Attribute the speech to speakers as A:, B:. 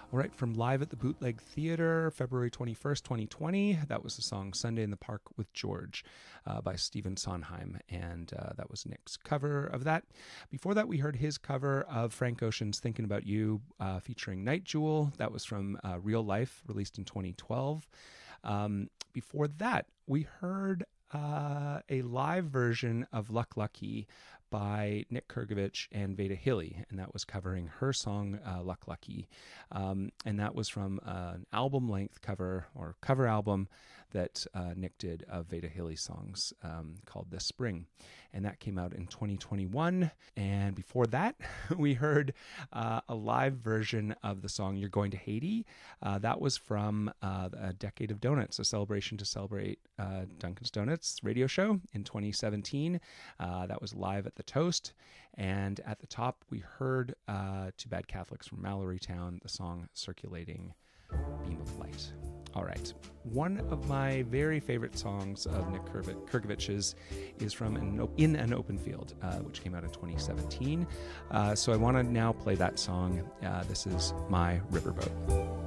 A: All right, from Live at the Bootleg Theater, February 21st, 2020, that was the song Sunday in the Park with George by Stephen Sondheim, and that was Nick's cover of that. Before that, we heard his cover of Frank Ocean's Thinking About You featuring Night Jewel. That was from Real Life, released in 2012. Before that, we heard a live version of Luck Lucky by Nick Kurgovich and Veda Hilly, and that was covering her song Luck Lucky, and that was from an album-length cover or cover album that Nick did of Veda Hilly's songs called This Spring, and that came out in 2021. And before that, we heard a live version of the song You're Going to Haiti. That was from A Decade of Donuts, a celebration to celebrate Dunkin's Donuts radio show in 2017. That was live at the Toast. And at the top, we heard Two Bad Catholics from Mallorytown, the song Circulating Beam of Light. All right. One of my very favorite songs of Nick Kurgovich's is from In an Open Field, which came out in 2017. So I want to now play that song. This is My Riverboat.